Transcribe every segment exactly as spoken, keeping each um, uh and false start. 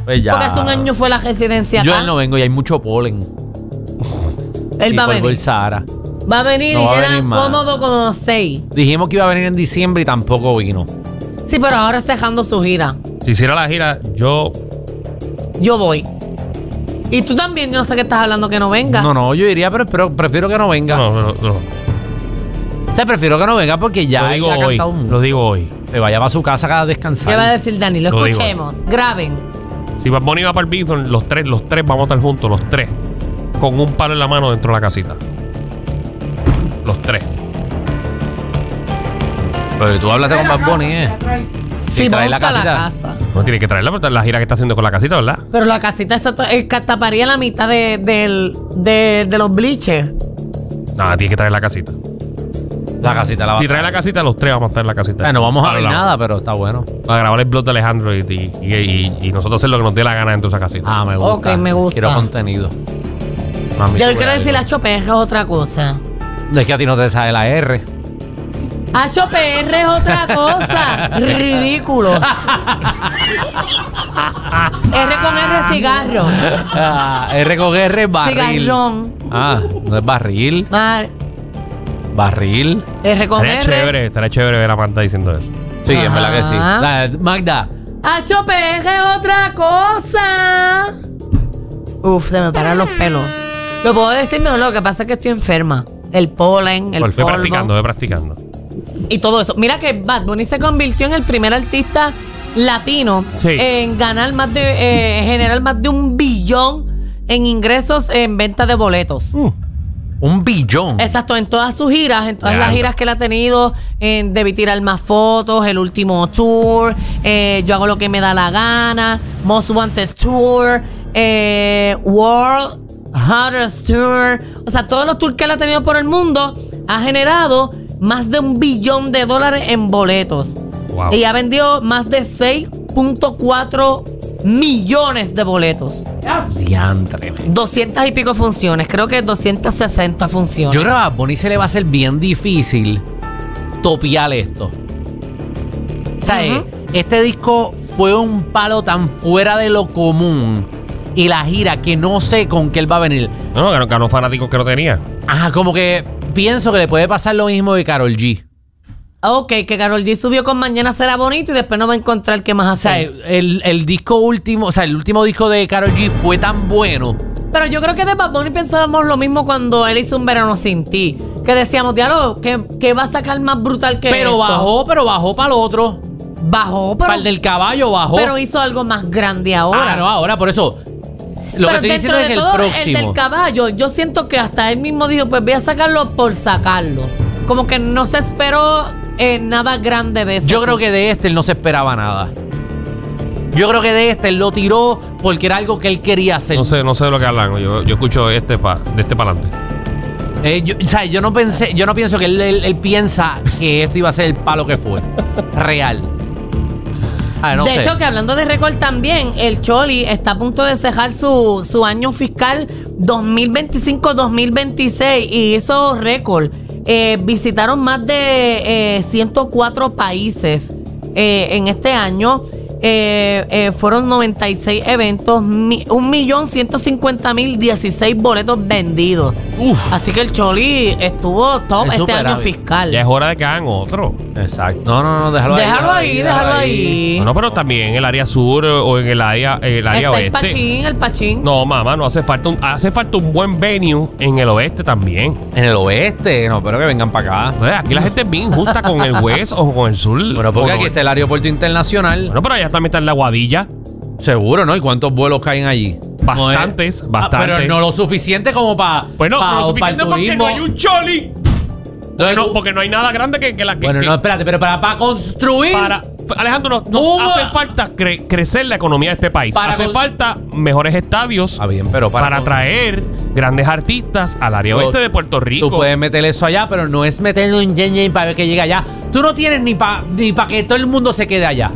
Pues ya. Porque hace un año fue la residencia acá. Yo él no vengo y hay mucho polen. Él y va a polvo venir. el Sahara. Va a venir No y va a era venir más. cómodo como seis. Dijimos que iba a venir en diciembre y tampoco vino. Sí, pero ahora está dejando su gira. Si hiciera la gira, yo... Yo voy. Y tú también, yo no sé qué estás hablando que no venga. No, no, yo diría, pero, pero prefiero que no venga. No, no, no. O sea, prefiero que no venga porque ya Lo digo él ha hoy. cantado mucho. Lo digo hoy. Se vaya para su casa a descansar. ¿Qué va a decir Dani? Lo, Lo digo. escuchemos. Graben. Si Bad Bunny va para el Bison, los tres, los tres vamos a estar juntos, los tres. Con un palo en la mano dentro de la casita. Los tres. Pero tú hablaste con Bad Bunny, ¿eh? Si trae la monta la, casita. casa. No tiene que traerla, pero la gira que está haciendo con la casita, ¿verdad? Pero la casita esa to- eh, que taparía la mitad de, del- de, de los bleachers. Nada, tiene que traer la casita. La casita la va Si a trae la casita, los tres vamos a estar en la casita. O sea, no vamos a Palo ver en la mano. nada, pero está bueno. Para grabar el blog de Alejandro y, y, y, y- y nosotros hacer lo que nos dé la gana dentro de esa casita. Ah, me gusta. Ok, me gusta. Quiero contenido. Mami, Yo le sube quiero algo. decir H P R es otra cosa. No, es que a ti no te sale la R. H P R es otra cosa. Ridículo. R con R cigarro. Ah, R con R es barril. Cigarrón. Ah, no es barril. Mar- Barril. R con Estaría R. chévere, estaría chévere ver a Marta diciendo eso. Sí, es verdad que sí. Ajá. La- Magda. H P R es otra cosa. Uf, se me paran los pelos. Lo puedo decir mejor, lo que pasa es que estoy enferma. El polen, el Ve polvo practicando, ve practicando. y todo eso. Mira que Bad Bunny se convirtió en el primer artista latino Sí. en ganar más de, eh, generar más de un billón en ingresos en venta de boletos. Uh, Un billón. Exacto, en todas sus giras, en todas Ya, las anda. giras que él ha tenido, en Debí tirar más fotos, el último tour, eh, Yo hago lo que me da la gana, Most Wanted Tour, eh, World Hottest Tour. O sea, todos los tours que él ha tenido por el mundo ha generado más de un billón de dólares en boletos. wow. Y ha vendido más de seis punto cuatro millones de boletos. Diantre. doscientas y pico funciones, creo que doscientas sesenta funciones. Yo creo que a Bad Bunny se le va a hacer bien difícil topiar esto. O sea, Ujú. eh, este disco fue un palo tan fuera de lo común. Y la gira que no sé con qué él va a venir. No, no, ganó, ganó fanáticos que no tenía. Ajá, como que pienso que le puede pasar lo mismo que Karol G. Ok, que Karol G subió con Mañana será bonito y después no va a encontrar qué más O sea, hacer. el, el disco último, o sea, el último disco de Karol G fue tan bueno. Pero yo creo que de Bad Bunny pensábamos lo mismo cuando él hizo Un verano sin ti. Que decíamos, diálogo, que, que va a sacar más brutal que Pero esto. bajó, pero bajó para el otro. Bajó, pero, Para el del caballo bajó. pero hizo algo más grande ahora. Ah, no, ahora, por eso. Lo Pero que estoy diciendo dentro es de que el todo, próximo. el del caballo, yo siento que hasta él mismo dijo, pues voy a sacarlo por sacarlo. Como que no se esperó eh, nada grande de eso. Yo creo que de este él no se esperaba nada. Yo creo que de este él lo tiró porque era algo que él quería hacer. No sé, no sé de lo que hablan. Yo, yo escucho este pa, de este para adelante. Eh, yo, o sea, yo no pensé, yo no pienso que él, él- él piensa que esto iba a ser el palo que fue. Real. Ah, no de sé. hecho, que hablando de récord también, el Choli está a punto de cejar su, su año fiscal dos mil veinticinco dos mil veintiséis y hizo récord. Eh, visitaron más de eh, ciento cuatro países eh, en este año. Eh, eh, fueron noventa y seis eventos, mi, un millón ciento cincuenta mil dieciséis boletos vendidos. Uf. Así que el Choli estuvo top Es este año superávit. fiscal. Ya es hora de que hagan otro. Exacto. No, no, no, déjalo ahí. Déjalo ahí, déjalo ahí. No, no, pero también en el área sur o en el área, en el área Está el oeste. Pachín, el Pachín. No, mamá, no hace falta un, hace falta un buen venue en el oeste también. En el oeste, no, pero que vengan para acá. Pues aquí la gente es bien injusta con el west o con el sur. Bueno, porque O aquí no- está el aeropuerto internacional. Bueno, pero allá también está en la Guadilla. Seguro, ¿no? ¿Y cuántos vuelos caen allí? Bastantes, No es- bastantes. Ah, pero no lo suficiente como para Bueno, pa, no pa suficiente el porque turismo. no hay un choli. No, No, no, porque no hay nada grande que, que la que, bueno, que- no, espérate, pero para, para construir. para Alejandro, nos, nos ¿Cómo? hace falta cre- crecer la economía de este país. Para hace con- falta mejores estadios Ah, bien, pero para, para, con- traer grandes artistas al área Tú- oeste de Puerto Rico. Tú puedes meter eso allá, pero no es meterlo en yen yen para ver que llegue allá. Tú no tienes ni para ni pa que todo el mundo se quede allá.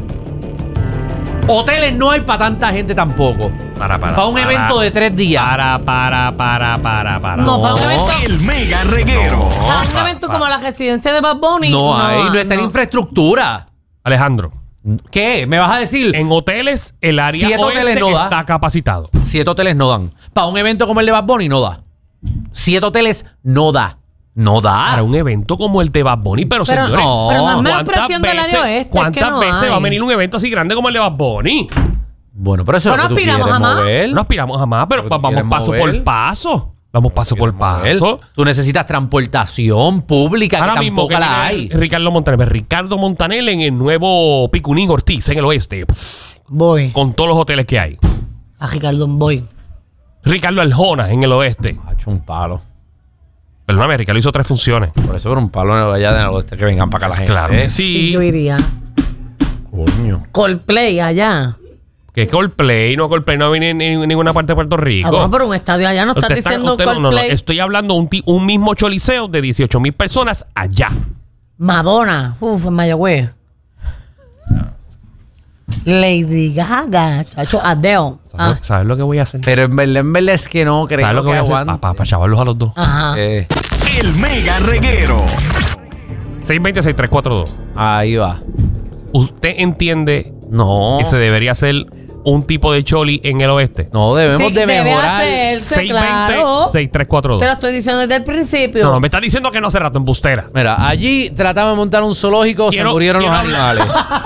Hoteles no hay para tanta gente tampoco. Para, para, Para un para, evento de tres días. Para, para, para, para, para. No, para un evento, El mega reguero. para un pa- evento pa- como la residencia de Bad Bunny. No hay, no está en infraestructura. Alejandro, ¿Qué? ¿Me vas a decir? En hoteles, el área Siete oeste hoteles no da. está capacitado. Siete hoteles no dan. Para un evento como el de Bad Bunny no da. Siete hoteles no da. No da. Para un evento como el de Bad Bunny, pero, Pero, señores, no. pero no es ¿cuántas menospreciando el área veces- oeste. es ¿Cuántas que no veces hay. va a venir un evento así grande como el de Bad Bunny? Bueno, pero eso Pero es lo no que tú aspiramos quieres a más. mover. No aspiramos a más, pero Pero tú vamos quieres paso mover. por paso. Vamos paso por Mover. paso. Tú necesitas transportación pública, Ahora que mismo tampoco que la viene hay. Ricardo Montaner. Ricardo Montaner en el nuevo Picunín Ortiz en el oeste. Voy. Con todos los hoteles que hay. A Ricardo voy. Ricardo Arjona en el oeste. Ha hecho un palo. Perdóname, Ricardo hizo tres funciones. Por eso por un palo allá de oeste que vengan para acá la gente. Claro. ¿eh? Sí. Yo iría. Coño. Coldplay allá. Que Coldplay, no Coldplay no viene en, en ninguna parte de Puerto Rico. Ah, bueno, pero un estadio allá no Usted estás está- diciendo usted no, no, no, Coldplay. estoy hablando un, ti- un mismo choliseo de dieciocho mil personas allá. Madonna. Uf, en Mayagüez. Lady Gaga. Chacho, Adele. Ah, ¿Sabes, sabes lo que voy a hacer? Pero en verdad, en verdad es que no creo ¿Sabes lo que voy a hacer? aguante. Para chavarlos a los dos. ajá. Eh, El Mega Reguero. seis dos cero, seis tres cuatro dos. ahí va. ¿Usted entiende No. que se debería hacer un tipo de choli en el oeste? No, debemos Sí, de debe mejorar. hacerse, seis dos cero, claro. seis tres cuatro dos. Te lo estoy diciendo desde el principio. No, no, me estás diciendo que no hace rato, embustera. Mira, allí tratamos de montar un zoológico, Quiero- se murieron los quiero animales.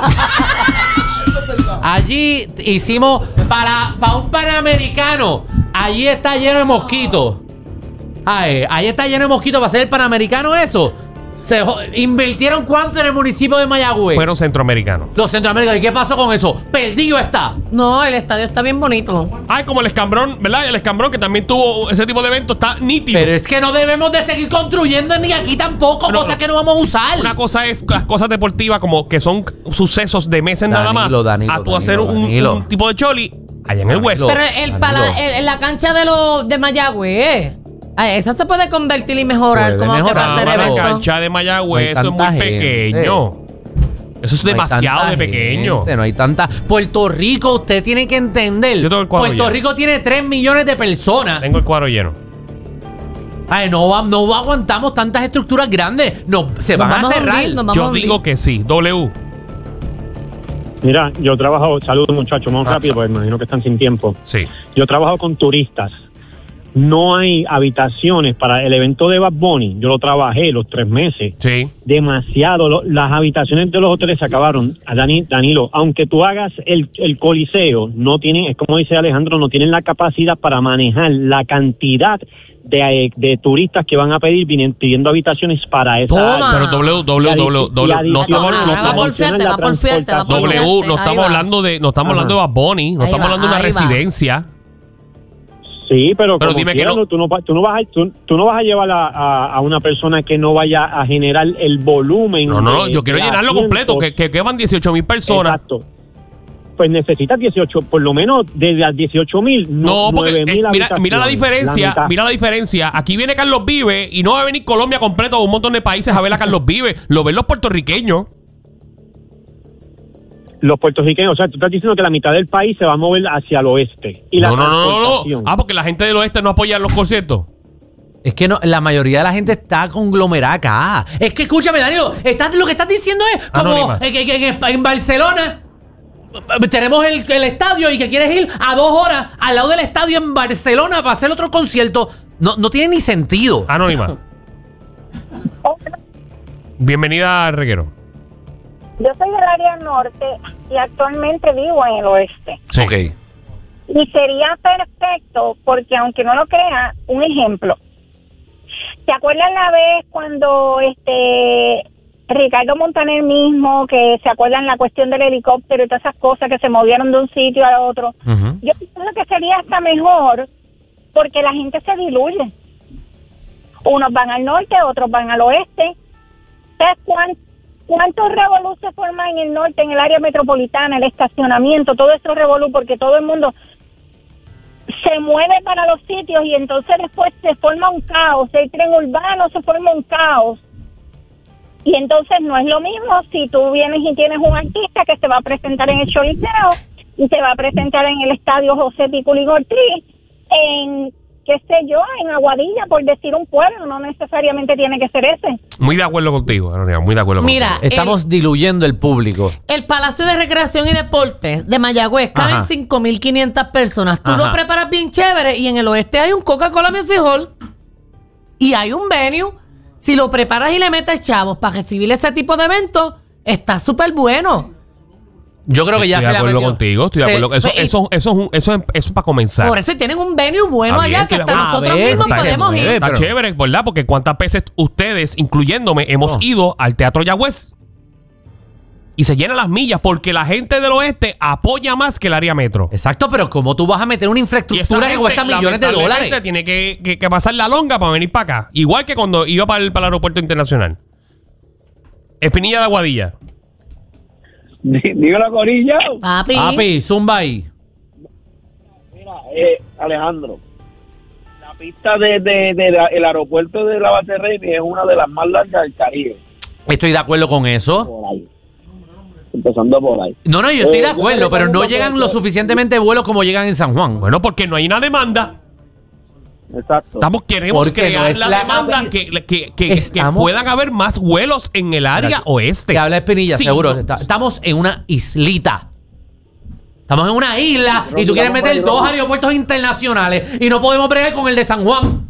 Allí hicimos para, para un panamericano. Allí está lleno de mosquitos. Ay, allí está lleno de mosquitos para hacer el panamericano eso. Se jo- invirtieron cuánto en el municipio de Mayagüez. Fueron centroamericanos. Los centroamericanos. ¿Y qué pasó con eso? Perdido está. No, el estadio está bien bonito. Ay, como el escambrón, ¿verdad? El escambrón que también tuvo ese tipo de evento está nítido. Pero es que no debemos de seguir construyendo ni aquí tampoco, No, cosas no. que no vamos a usar. Una cosa es las cosas deportivas como que son sucesos de meses nada más. Danilo, Danilo, a tú Danilo, hacer un, Danilo. un tipo de choli allá en el Danilo. hueso. Pero el, pala- el- en la cancha de los de Mayagüez, ay, esa se puede convertir y mejorar Puede como que mejorar, para hacer Ah, la eventos. cancha de Mayagüez, No hay eso es muy tanta gente. pequeño. Eso es No hay demasiado tanta de pequeño. gente, no hay tanta. Puerto Rico, usted tiene que entender. Yo tengo el cuadro Puerto lleno. Rico tiene tres millones de personas. Tengo el cuadro lleno. Ay, no, va- no aguantamos tantas estructuras grandes. No, se Nos van a vamos a cerrar. hundir, nos vamos Yo a hundir. digo que sí. W. Mira, yo trabajo, saludos muchachos, vamos Ah, rápido, porque me imagino que están sin tiempo. Sí. Yo trabajo con turistas. No hay habitaciones para el evento de Bad Bunny. Yo lo trabajé los tres meses. Sí. Demasiado. Lo- las habitaciones de los hoteles se acabaron. A Dani, Danilo, aunque tú hagas el, el coliseo, no tienen, es como dice Alejandro, no tienen la capacidad para manejar la cantidad de, de turistas que van a pedir viniendo, pidiendo habitaciones para esa Toma. área. Pero W, W, Y adi- W, y W. No estamos, adicional, no va estamos, por fiarte, va por fiarte, va por W, fiarte. no Ahí estamos va. hablando de, no estamos Ajá. hablando de Bad Bunny, no Ahí estamos va, hablando de una ahí va. residencia. Sí, pero, Pero como dime que quiera, no. tú, no, va- tú, no vas a, tú, tú no vas a llevar a, a, a una persona que no vaya a generar el volumen. No, no, no, de- yo quiero de llenarlo asientos. completo, que, que quedan dieciocho mil personas. Exacto. Pues necesitas dieciocho, por lo menos desde las dieciocho mil, No, porque nueve eh, mil mira, mira la habitaciones, diferencia, mitad. mira la diferencia. Aquí viene Carlos Vive y no va a venir Colombia completo o un montón de países a ver a Carlos Vive. Lo ven los puertorriqueños. Los puertorriqueños, o sea, tú estás diciendo que la mitad del país se va a mover hacia el oeste. Y la No, no, no, no, no. transportación. Ah, porque la gente del oeste no apoya los conciertos. Es que no, la mayoría de la gente está conglomerada acá. Es que escúchame, Danilo, estás, lo que estás diciendo es como Anónima. en, en- en- en Barcelona. eh, Tenemos el, el estadio y que quieres ir a dos horas al lado del estadio en Barcelona para hacer otro concierto. No, no tiene ni sentido. Anónima. Bienvenida al reguero. Yo soy del área norte y actualmente vivo en el oeste. Sí. Ok. Y sería perfecto porque, aunque no lo crea, un ejemplo. ¿Se acuerdan la vez cuando este Ricardo Montaner mismo, que se acuerdan la cuestión del helicóptero y todas esas cosas que se movieron de un sitio a otro? Ujú. Yo pienso que sería hasta mejor porque la gente se diluye. Unos van al norte, otros van al oeste. ¿Sabes cuán- cuántos revolú se forman en el norte, en el área metropolitana, el estacionamiento, todo eso revolú, porque todo el mundo se mueve para los sitios y entonces después se forma un caos, el tren urbano se forma un caos. Y entonces no es lo mismo si tú vienes y tienes un artista que se va a presentar en el Choliseo y se va a presentar en el estadio José Piculín Ortiz en qué sé yo, en Aguadilla, por decir un pueblo, no necesariamente tiene que ser ese. Muy de acuerdo contigo, Aronia, muy de acuerdo Mira, contigo. Estamos el, diluyendo el público. el Palacio de Recreación y Deporte de Mayagüez caben Ajá. cinco mil quinientas personas. Tú Ajá. lo preparas bien chévere y en el oeste hay un Coca-Cola Music Hall y hay un venue. Si lo preparas y le metes chavos para recibir ese tipo de eventos, está súper bueno. Yo creo que ya Estoy se de le ha acuerdo metido. contigo, estoy de Se- acuerdo. Eso, pues, eso, eso, es un- eso, es- eso es para comenzar. Por eso tienen un venue bueno Está bien, allá que estoy de hasta acuerdo. nosotros A ver, mismos está podemos bien, ir. eh, Está pero- chévere, ¿verdad? Porque cuántas veces ustedes, incluyéndome, hemos No. ido al Teatro Yagüez y se llenan las millas porque la gente del oeste apoya más que el área metro. Exacto, pero ¿cómo tú vas a meter una Y esa infraestructura que gente, cuesta millones de lamentablemente, dólares? tiene que, que- que pasar la longa para venir para acá. Igual que cuando iba para el, para el aeropuerto internacional. Espinilla de Aguadilla. Dígalo, Corillo. Papi. Papi, zumba ahí. Mira, eh, Alejandro, la pista del de, de la- el aeropuerto de la base Reyes es una de las más largas del Caribe. Estoy de acuerdo con eso. Por ahí. Empezando por ahí. No, no, yo estoy Eh, de yo acuerdo, creo pero que no no llegan puede lo ser. suficientemente vuelos como llegan en San Juan. Bueno, porque no hay una demanda. Exacto. Estamos, queremos Porque no crear es la, la- demanda que, que, que, que Estamos- puedan haber más vuelos en el área oeste. Te habla Espinilla, Sí, seguro. no. Está- Estamos en una islita. Estamos en una isla y tú Rocky, quieres vamos meter por ahí, dos Rocky. aeropuertos internacionales y no podemos bregar con el de San Juan.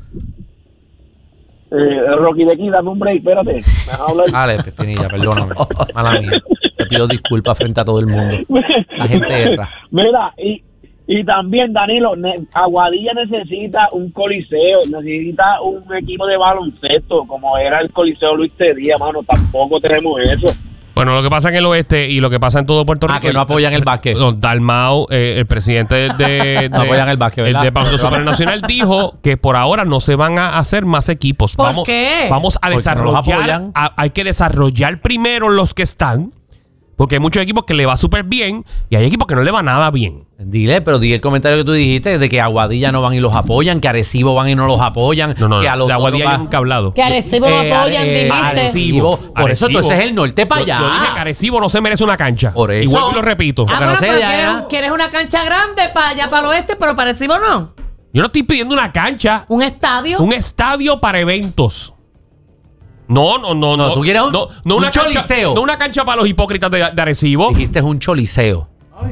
Eh, Rocky de aquí, dame un break, espérate. Me vas a hablar. Dale, Espinilla, perdóname. Mala mía. Te pido disculpas frente a todo el mundo. La gente erra. Mira, y, y también, Danilo, ne- Aguadilla necesita un coliseo, necesita un equipo de baloncesto, como era el Coliseo Luis Tedía, mano, tampoco tenemos eso. Bueno, lo que pasa en el oeste y lo que pasa en todo Puerto Rico. Ah, que no apoyan el básquet. Don Dalmau, eh, el presidente de, de, No apoyan el básquet, ¿verdad? el Departamento Supernacional dijo que por ahora no se van a hacer más equipos. ¿Por vamos, qué? Vamos a Porque no los desarrollar. apoyan. a- hay que desarrollar primero los que están. Porque hay muchos equipos que le va súper bien y hay equipos que no le va nada bien. Dile, pero di el comentario que tú dijiste de que Aguadilla no van y los apoyan, que Arecibo van y no los apoyan. No, no, que a no. los De Aguadilla otros yo va- nunca he hablado. Que Arecibo lo Eh, apoyan, eh, dijiste. Arecibo. Por eso tú, ese es el norte para Yo- allá. Yo, dije que Arecibo no se merece una cancha. Por eso. Y vuelvo y lo repito. Ah, Porque bueno, no sé, pero ya quieres, era- quieres una cancha grande para allá, para el oeste, pero para Arecibo no. Yo no estoy pidiendo una cancha. Un estadio. Un estadio para eventos. No, no, no, no. No, tú quieres un- no, no un una cancha, choliseo. no una cancha para los hipócritas de, de Arecibo. Dijiste es un choliseo.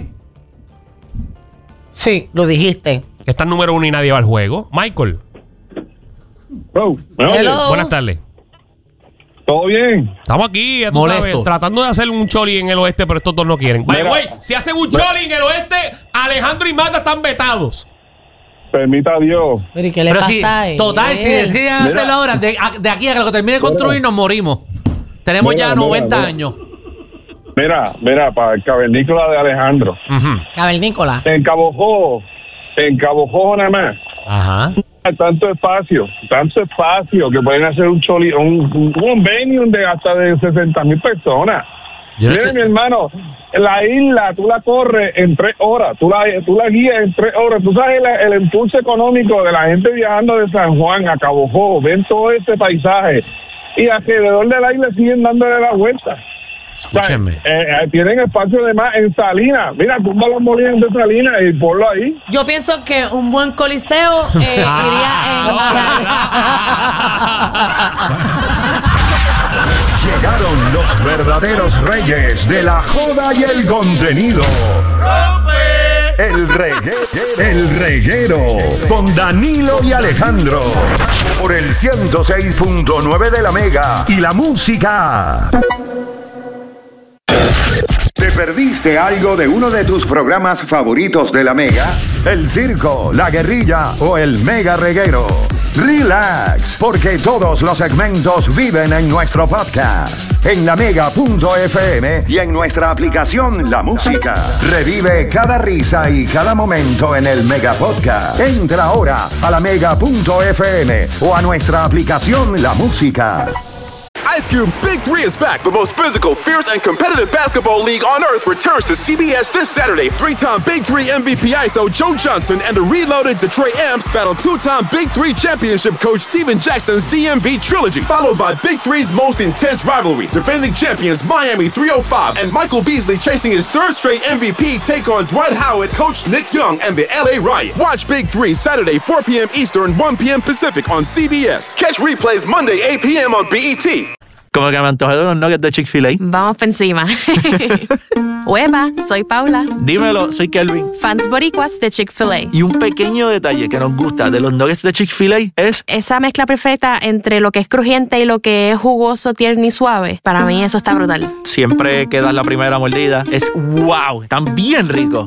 Sí, lo dijiste. Que está en número uno y nadie va al juego. Michael, Oh, ¿me oyes? Hello. buenas tardes. ¿Todo bien? Estamos aquí, ya tú Molestos. sabes, tratando de hacer un choli en el oeste, pero estos dos no quieren. Vaya, Mira. güey, si hacen un choli en el oeste, Alejandro y Mata están vetados. Permita Dios. Pero ¿y qué le Pero pasa si, a él? total, si deciden Mira. hacerlo ahora, de, a- de aquí a que lo termine de construir, nos morimos. Tenemos Mira, ya mira, noventa mira. años. Mira, mira, para el cavernícola de Alejandro. Ujú. Cavernícola. En Cabo Jojo, en Cabo Jojo nada más. Ajá. Hay tanto espacio, tanto espacio que pueden hacer un choli, un, un, un venue de hasta de sesenta mil personas. Yo no Mira, estoy- mi hermano, la isla tú la corres en tres horas, tú la, tú la guías en tres horas. Tú sabes el, el impulso económico de la gente viajando de San Juan a Cabo Jojo, ven todo este paisaje y alrededor de la isla siguen dándole la vuelta. Escúchenme. O sea, eh, eh, tienen espacio de más en Salinas. Mira, tumba los molinos de Salinas y ponlo ahí. Yo pienso que un buen coliseo eh, iría Llegaron los verdaderos reyes de la joda y el contenido. El reguero, el reguero con Danilo y Alejandro por el ciento seis punto nueve de la Mega y la música. ¿Te perdiste algo de uno de tus programas favoritos de la Mega? El circo, la guerrilla o el mega reguero. Relax, porque todos los segmentos viven en nuestro podcast, en la mega punto f m y en nuestra aplicación La Música. Revive cada risa y cada momento en el Mega Podcast. Entra ahora a la mega punto f m o a nuestra aplicación La Música. Ice Cube's Big Three is back. The most physical, fierce, and competitive basketball league on earth returns to C B S this Saturday. Three-time Big Three M V P I S O Joe Johnson and the reloaded Detroit Amps battle two-time Big Three championship coach Steven Jackson's D M V trilogy, followed by Big Three's most intense rivalry. Defending champions Miami three oh five and Michael Beasley chasing his third straight M V P take on Dwight Howard, coach Nick Young, and the L A Riot. Watch Big Three Saturday four p.m. Eastern, one p.m. Pacific on C B S. Catch replays Monday eight p.m. on B E T. Como que me antojé de unos nuggets de Chick-fil-A. Vamos por encima. Hueva, soy Paula. Dímelo, soy Kelvin. Fans boricuas de Chick-fil-A. Y un pequeño detalle que nos gusta de los nuggets de Chick-fil-A es... esa mezcla perfecta entre lo que es crujiente y lo que es jugoso, tierno y suave. Para mí eso está brutal. Siempre que das la primera mordida es ¡wow! Están bien ricos.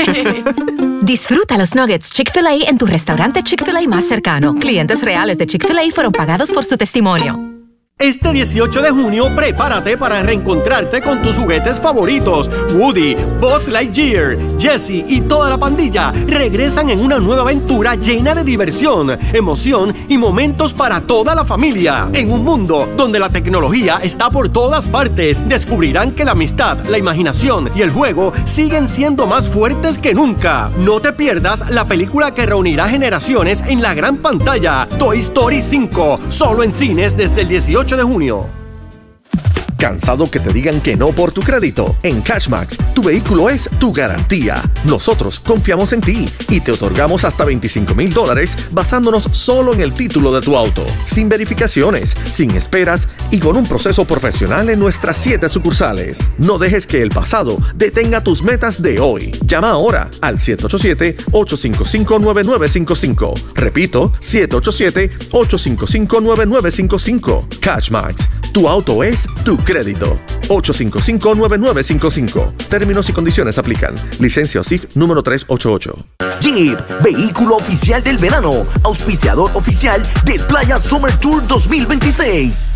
Disfruta los nuggets Chick-fil-A en tu restaurante Chick-fil-A más cercano. Clientes reales de Chick-fil-A fueron pagados por su testimonio. Este dieciocho de junio, prepárate para reencontrarte con tus juguetes favoritos. Woody, Buzz Lightyear, Jessie y toda la pandilla regresan en una nueva aventura llena de diversión, emoción y momentos para toda la familia. En un mundo donde la tecnología está por todas partes, descubrirán que la amistad, la imaginación y el juego siguen siendo más fuertes que nunca. No te pierdas la película que reunirá generaciones en la gran pantalla, Toy Story cinco, solo en cines desde el dieciocho de junio. ¿Cansado que te digan que no por tu crédito? En Cashmax, tu vehículo es tu garantía. Nosotros confiamos en ti y te otorgamos hasta veinticinco mil dólares basándonos solo en el título de tu auto, sin verificaciones, sin esperas y con un proceso profesional en nuestras siete sucursales. No dejes que el pasado detenga tus metas de hoy. Llama ahora al siete ocho siete, ocho cinco cinco, nueve nueve cinco cinco. Repito, siete ocho siete, ocho cinco cinco, nueve nueve cinco cinco. Cashmax, tu auto es tu crédito. ocho cinco cinco, nueve nueve cinco cinco. Términos y condiciones aplican. Licencia O S I F número trescientos ochenta y ocho. Jeep, vehículo oficial del verano, auspiciador oficial de Playa Summer Tour dos mil veintiséis.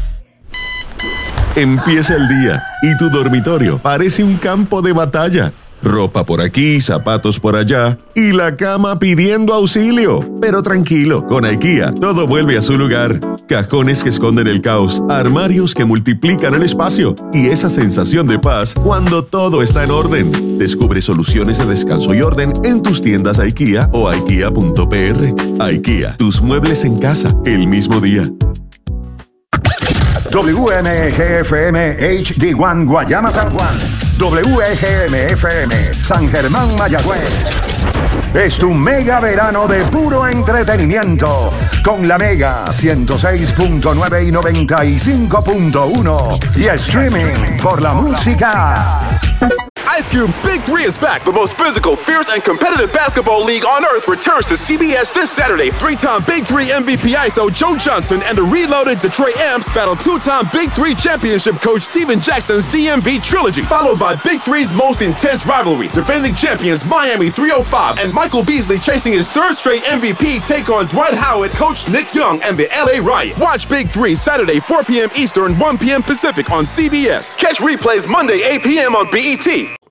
Empieza el día y tu dormitorio parece un campo de batalla. Ropa por aquí, zapatos por allá y la cama pidiendo auxilio. Pero tranquilo, con IKEA todo vuelve a su lugar. Cajones que esconden el caos, armarios que multiplican el espacio y esa sensación de paz cuando todo está en orden. Descubre soluciones de descanso y orden en tus tiendas IKEA o ikea punto p r. IKEA, tus muebles en casa el mismo día. W M G F M H D uno Guayama San Juan. W G M F M San Germán Mayagüez. Es tu mega verano de puro entretenimiento con la Mega ciento seis punto nueve y noventa y cinco punto uno y streaming por la música. Ice Cube's Big Three is back. The most physical, fierce, and competitive basketball league on earth returns to C B S this Saturday. Three-time Big Three M V P I S O Joe Johnson and the reloaded Detroit Amps battle two-time Big Three championship coach Steven Jackson's D M V trilogy, followed by Big Three's most intense rivalry. Defending champions Miami three oh five and Michael Beasley chasing his third straight M V P take on Dwight Howard, coach Nick Young, and the L A Riot. Watch Big Three Saturday four p.m. Eastern, one p.m. Pacific on C B S. Catch replays Monday eight p.m. on B E T.